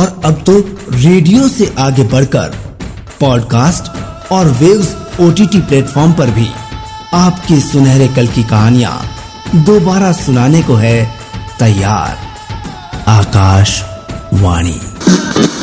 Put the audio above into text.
और अब तो रेडियो से आगे बढ़कर पॉडकास्ट और वेव्स OTT प्लेटफॉर्म पर भी आपके सुनहरे कल की कहानियां दोबारा सुनाने को है तैयार। आकाशवाणी।